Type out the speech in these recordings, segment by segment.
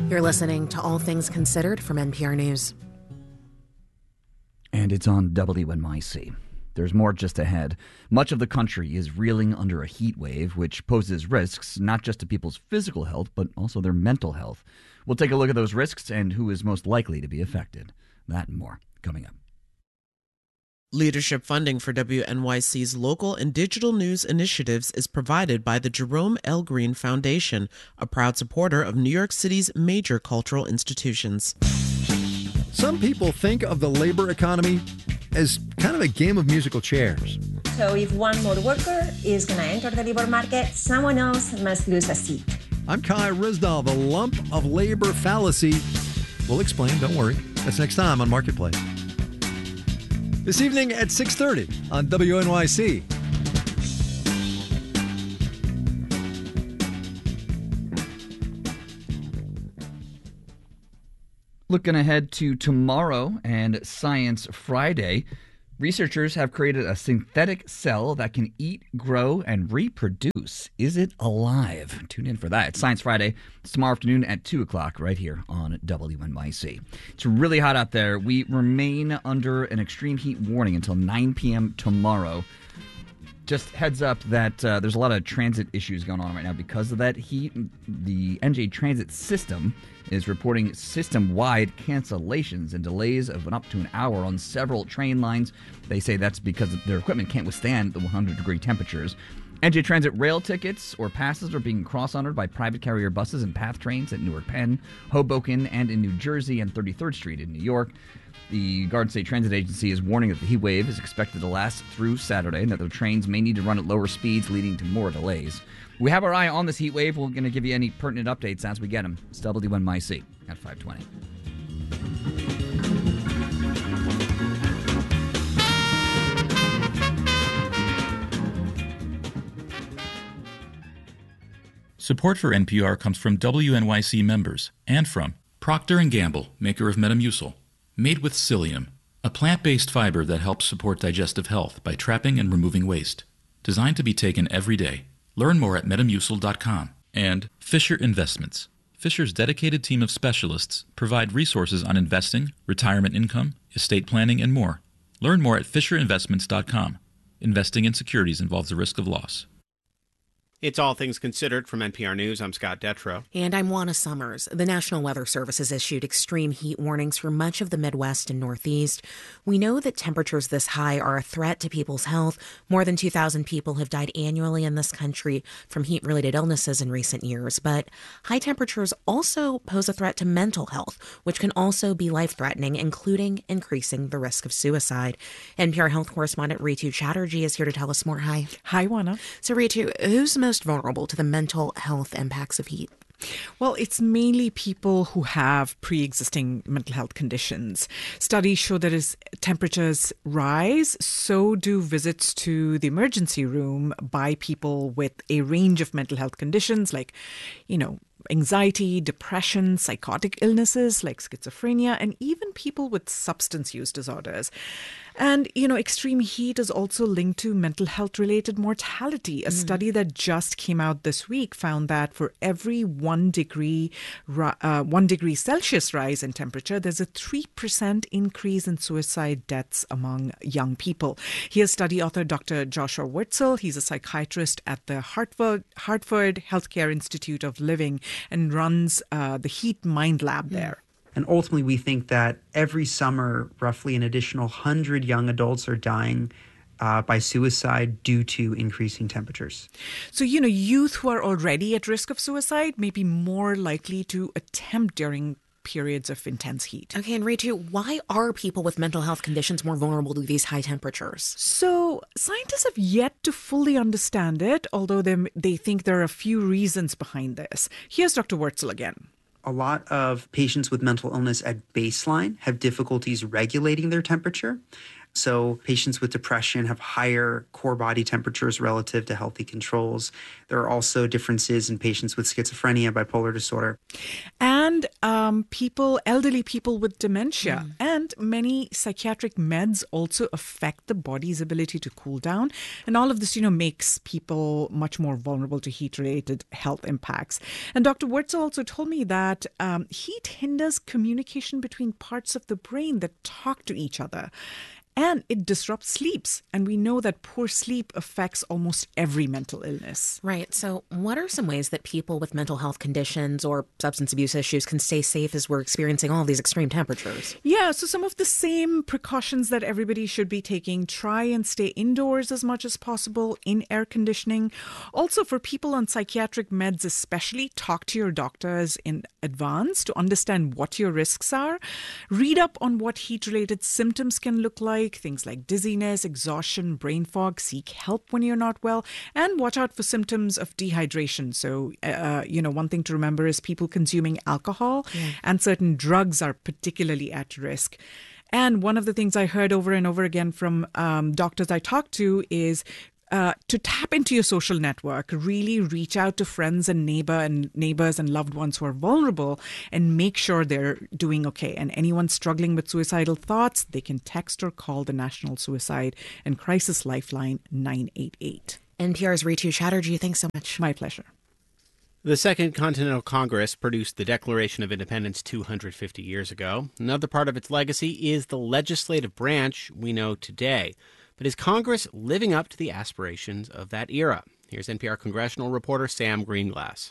You're listening to All Things Considered from NPR News. And it's on WNYC. There's more just ahead. Much of the country is reeling under a heat wave, which poses risks not just to people's physical health, but also their mental health. We'll take a look at those risks and who is most likely to be affected. That and more coming up. Leadership funding for WNYC's local and digital news initiatives is provided by the Jerome L. Green Foundation, a proud supporter of New York City's major cultural institutions. Some people think of the labor economy as kind of a game of musical chairs. So if one more worker is going to enter the labor market, someone else must lose a seat. I'm Kai Ryssdal. The lump of labor fallacy. We'll explain, don't worry. That's next time on Marketplace. This evening at 6:30 on WNYC. Looking ahead to tomorrow and Science Friday, researchers have created a synthetic cell that can eat, grow, and reproduce. Is it alive? Tune in for that. It's Science Friday. It's tomorrow afternoon at 2 o'clock right here on WNYC. It's really hot out there. We remain under an extreme heat warning until 9 p.m. tomorrow. Just heads up that there's a lot of transit issues going on right now because of that heat. The NJ Transit system is reporting system-wide cancellations and delays of up to an hour on several train lines. They say that's because their equipment can't withstand the 100-degree temperatures. NJ Transit rail tickets or passes are being cross-honored by private carrier buses and PATH trains at Newark Penn, Hoboken, and in New Jersey and 33rd Street in New York. The Garden State Transit Agency is warning that the heat wave is expected to last through Saturday and that the trains may need to run at lower speeds, leading to more delays. We have our eye on this heat wave. We're going to give you any pertinent updates as we get them. It's WNYC at 5:20. Support for NPR comes from WNYC members and from Procter & Gamble, maker of Metamucil, made with psyllium, a plant-based fiber that helps support digestive health by trapping and removing waste. Designed to be taken every day. Learn more at metamucil.com. And Fisher Investments. Fisher's dedicated team of specialists provide resources on investing, retirement income, estate planning, and more. Learn more at fisherinvestments.com. Investing in securities involves the risk of loss. It's All Things Considered from NPR News. I'm Scott Detrow. And I'm Juana Summers. The National Weather Service has issued extreme heat warnings for much of the Midwest and Northeast. We know that temperatures this high are a threat to people's health. More than 2,000 people have died annually in this country from heat-related illnesses in recent years. But high temperatures also pose a threat to mental health, which can also be life-threatening, including increasing the risk of suicide. NPR health correspondent Ritu Chatterjee is here to tell us more. Hi. Hi, Juana. So, Ritu, who's most vulnerable to the mental health impacts of heat? Well, it's mainly people who have pre-existing mental health conditions. Studies show that as temperatures rise, so do visits to the emergency room by people with a range of mental health conditions like, anxiety, depression, psychotic illnesses like schizophrenia, and even people with substance use disorders. And, extreme heat is also linked to mental health-related mortality. A study that just came out this week found that for every 1 degree Celsius rise in temperature, there's a 3% increase in suicide deaths among young people. Here's study author Dr. Joshua Wurtzel. He's a psychiatrist at the Hartford Healthcare Institute of Living and runs the Heat Mind Lab there. And ultimately, we think that every summer, roughly an additional 100 young adults are dying by suicide due to increasing temperatures. So, youth who are already at risk of suicide may be more likely to attempt during periods of intense heat. Okay, and Ritu, why are people with mental health conditions more vulnerable to these high temperatures? So scientists have yet to fully understand it, although they think there are a few reasons behind this. Here's Dr. Wurtzel again. A lot of patients with mental illness at baseline have difficulties regulating their temperature. So patients with depression have higher core body temperatures relative to healthy controls. There are also differences in patients with schizophrenia, bipolar disorder. And elderly people with dementia. And many psychiatric meds also affect the body's ability to cool down. And all of this, makes people much more vulnerable to heat-related health impacts. And Dr. Wurtzel also told me that heat hinders communication between parts of the brain that talk to each other. And it disrupts sleeps. And we know that poor sleep affects almost every mental illness. Right. So what are some ways that people with mental health conditions or substance abuse issues can stay safe as we're experiencing all these extreme temperatures? Yeah, so some of the same precautions that everybody should be taking. Try and stay indoors as much as possible in air conditioning. Also, for people on psychiatric meds especially, talk to your doctors in advance to understand what your risks are. Read up on what heat-related symptoms can look like. Things like dizziness, exhaustion, brain fog. Seek help when you're not well, and watch out for symptoms of dehydration. So, one thing to remember is people consuming alcohol and certain drugs are particularly at risk. And one of the things I heard over and over again from doctors I talked to is to tap into your social network, really reach out to friends and neighbors and loved ones who are vulnerable and make sure they're doing okay. And anyone struggling with suicidal thoughts, they can text or call the National Suicide and Crisis Lifeline 988. NPR's Ritu Chatterjee, thanks so much. My pleasure. The Second Continental Congress produced the Declaration of Independence 250 years ago. Another part of its legacy is the legislative branch we know today. But is Congress living up to the aspirations of that era? Here's NPR congressional reporter Sam Greenglass.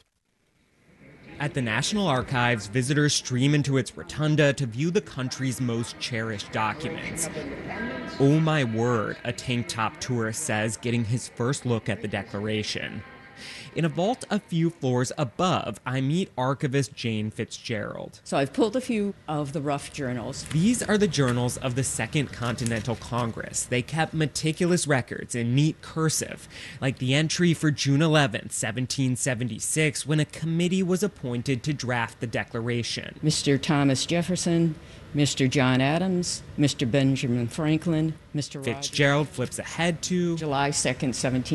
At the National Archives, visitors stream into its rotunda to view the country's most cherished documents. Oh my word, a tank top tourist says, getting his first look at the Declaration. In a vault a few floors above, I meet archivist Jane Fitzgerald. So I've pulled a few of the rough journals. These are the journals of the Second Continental Congress. They kept meticulous records in neat cursive, like the entry for June 11, 1776, when a committee was appointed to draft the Declaration. Mr. Thomas Jefferson, Mr. John Adams, Mr. Benjamin Franklin, Mr. Fitzgerald flips ahead to July 2nd,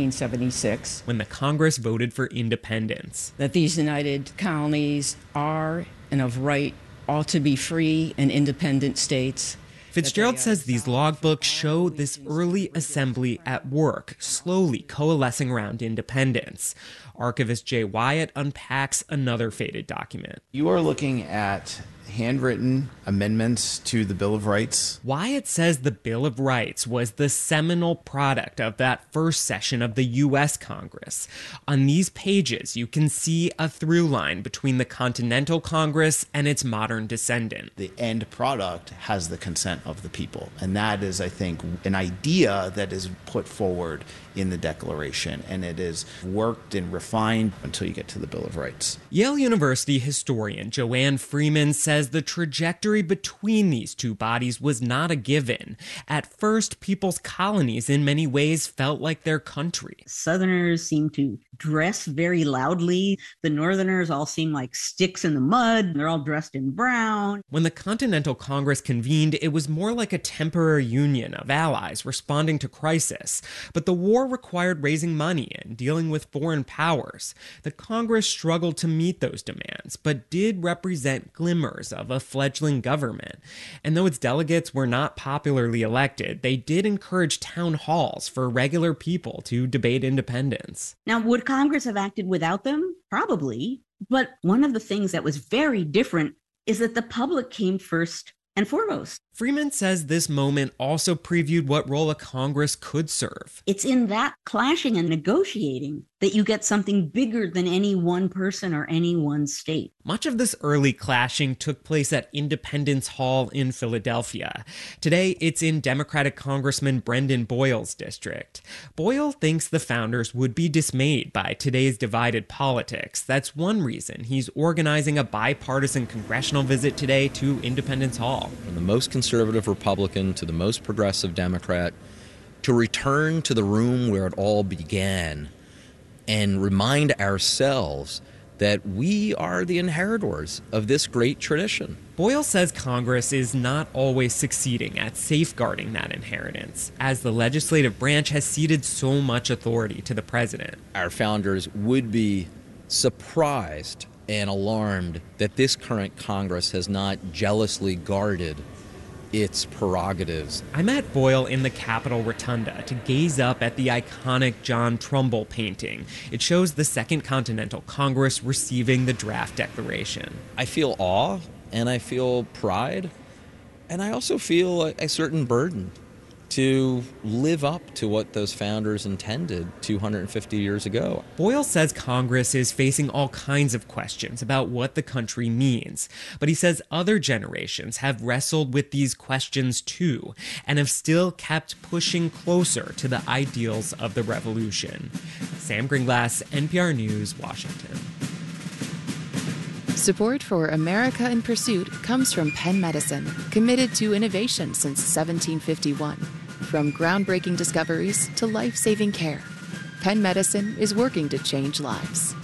1776, when the Congress voted for independence. That these united colonies are and of right ought to be free and independent states. Fitzgerald says these logbooks show this early assembly at work, slowly coalescing around independence. Archivist Jay Wyatt unpacks another faded document. You are looking at handwritten amendments to the Bill of Rights. Wyatt says the Bill of Rights was the seminal product of that first session of the U.S. Congress. On these pages, you can see a through line between the Continental Congress and its modern descendant. The end product has the consent of the people, and that is, I think, an idea that is put forward in the Declaration, and it is worked and refined until you get to the Bill of Rights. Yale University historian Joanne Freeman says the trajectory between these two bodies was not a given. At first, people's colonies in many ways felt like their country. Southerners seemed to dress very loudly. The Northerners all seem like sticks in the mud. They're all dressed in brown. When the Continental Congress convened, it was more like a temporary union of allies responding to crisis. But the war required raising money and dealing with foreign powers. The Congress struggled to meet those demands, but did represent glimmers of a fledgling government. And though its delegates were not popularly elected, they did encourage town halls for regular people to debate independence. Now, would Congress have acted without them? Probably. But one of the things that was very different is that the public came first and foremost. Freeman says this moment also previewed what role a Congress could serve. It's in that clashing and negotiating that you get something bigger than any one person or any one state. Much of this early clashing took place at Independence Hall in Philadelphia. Today, it's in Democratic Congressman Brendan Boyle's district. Boyle thinks the founders would be dismayed by today's divided politics. That's one reason he's organizing a bipartisan congressional visit today to Independence Hall. From the most conservative Republican to the most progressive Democrat, to return to the room where it all began and remind ourselves that we are the inheritors of this great tradition. Boyle says Congress is not always succeeding at safeguarding that inheritance, as the legislative branch has ceded so much authority to the president. Our founders would be surprised and alarmed that this current Congress has not jealously guarded its prerogatives. I met Boyle in the Capitol Rotunda to gaze up at the iconic John Trumbull painting. It shows the Second Continental Congress receiving the draft declaration. I feel awe and I feel pride, and I also feel a certain burden to live up to what those founders intended 250 years ago. Boyle says Congress is facing all kinds of questions about what the country means, but he says other generations have wrestled with these questions too, and have still kept pushing closer to the ideals of the revolution. Sam Gringlass, NPR News, Washington. Support for America in Pursuit comes from Penn Medicine, committed to innovation since 1751. From groundbreaking discoveries to life-saving care, Penn Medicine is working to change lives.